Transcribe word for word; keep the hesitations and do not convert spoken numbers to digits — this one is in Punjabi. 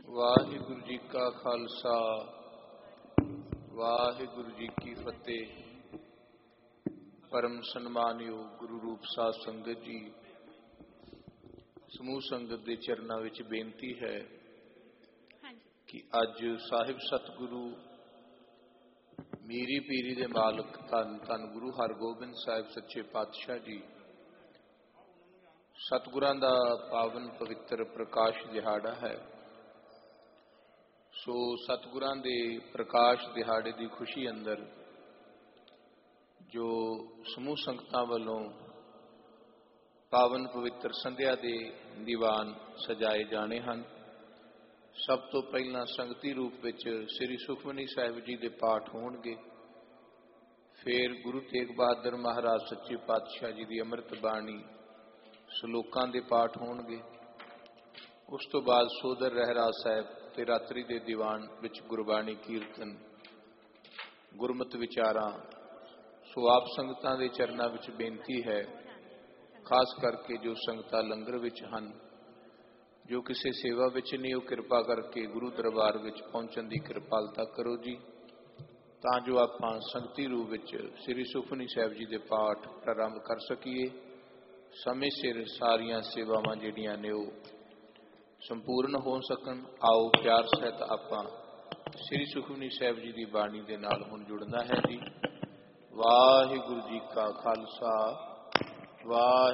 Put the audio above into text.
ਵਾਹਿਗੁਰੂ ਜੀ ਕਾ ਖਾਲਸਾ ਵਾਹਿਗੁਰੂ ਜੀ ਕੀ ਫਤਿਹ। ਪਰਮ ਸਨਮਾਨਯੋਗ ਗੁਰੂ ਰੂਪ ਸਾਧ ਸੰਗਤ ਜੀ, ਸਮੂਹ ਸੰਗਤ ਦੇ ਚਰਨਾਂ ਵਿੱਚ ਬੇਨਤੀ ਹੈ ਕਿ ਅੱਜ ਸਾਹਿਬ ਸਤਿਗੁਰੂ ਮੀਰੀ ਪੀਰੀ ਦੇ ਮਾਲਕ ਧੰਨ ਧੰਨ ਗੁਰੂ ਹਰਗੋਬਿੰਦ ਸਾਹਿਬ ਸੱਚੇ ਪਾਤਸ਼ਾਹ ਜੀ ਸਤਿਗੁਰਾਂ ਦਾ ਪਾਵਨ ਪਵਿੱਤਰ ਪ੍ਰਕਾਸ਼ ਦਿਹਾੜਾ ਹੈ। ਸੋ ਸਤਿਗੁਰਾਂ ਦੇ ਪ੍ਰਕਾਸ਼ ਦਿਹਾੜੇ ਦੀ ਖੁਸ਼ੀ ਅੰਦਰ ਜੋ ਸਮੂਹ ਸੰਗਤਾਂ ਵੱਲੋਂ ਪਾਵਨ ਪਵਿੱਤਰ ਸੰਧਿਆ ਦੇ ਦੀਵਾਨ ਸਜਾਏ ਜਾਣੇ ਹਨ। ਸਭ ਤੋਂ ਪਹਿਲਾਂ ਸੰਗਤੀ ਰੂਪ ਵਿੱਚ ਸ੍ਰੀ ਸੁਖਮਨੀ ਸਾਹਿਬ ਜੀ ਦੇ ਪਾਠ ਹੋਣਗੇ। ਫਿਰ ਗੁਰੂ ਤੇਗ ਬਹਾਦਰ ਮਹਾਰਾਜ ਸੱਚੇ ਪਾਤਸ਼ਾਹ ਜੀ ਦੀ ਅੰਮ੍ਰਿਤ ਬਾਣੀ ਸ਼ਲੋਕਾਂ ਦੇ ਪਾਠ ਹੋਣਗੇ। ਉਸ ਤੋਂ ਬਾਅਦ ਸੋਦਰ ਰਹਿਰਾਜ ਸਾਹਿਬ ਤੇ ਰਾਤਰੀ ਦੇ ਦੀਵਾਨ ਵਿੱਚ ਗੁਰਬਾਣੀ ਕੀਰਤਨ, ਗੁਰਮਤਿ ਵਿਚਾਰਾਂ। ਸੋ ਆਪ ਸੰਗਤਾਂ ਦੇ ਚਰਨਾਂ ਵਿੱਚ ਬੇਨਤੀ ਹੈ, ਖਾਸ ਕਰਕੇ ਜੋ ਸੰਗਤਾਂ ਲੰਗਰ ਵਿੱਚ ਹਨ, ਜੋ ਕਿਸੇ ਸੇਵਾ ਵਿੱਚ ਨਹੀਂ, ਉਹ ਕਿਰਪਾ ਕਰਕੇ ਗੁਰੂ ਦਰਬਾਰ ਵਿੱਚ ਪਹੁੰਚਣ ਦੀ ਕਿਰਪਾਲਤਾ ਕਰੋ ਜੀ, ਤਾਂ ਜੋ ਆਪਾਂ ਸੰਗਤੀ ਰੂਪ ਵਿੱਚ ਸ੍ਰੀ ਸੁਖਮਨੀ ਸਾਹਿਬ ਜੀ ਦੇ ਪਾਠ ਪ੍ਰਾਰੰਭ ਕਰ ਸਕੀਏ। ਸਮੇਂ ਸਿਰ ਸਾਰੀਆਂ ਸੇਵਾਵਾਂ ਜਿਹੜੀਆਂ ਨੇ ਉਹ ਸੰਪੂਰਨ ਹੋ ਸਕਣ। ਆਓ ਪਿਆਰ ਸਹਿਤ ਆਪਾਂ ਸ੍ਰੀ ਸੁਖਮਨੀ ਸਾਹਿਬ ਜੀ ਦੀ ਬਾਣੀ ਦੇ ਨਾਲ ਹੁਣ ਜੁੜਨਾ ਹੈ ਜੀ। ਵਾਹਿਗੁਰੂ ਜੀ ਕਾ ਖਾਲਸਾ ਵਾਹਿਗੁਰੂ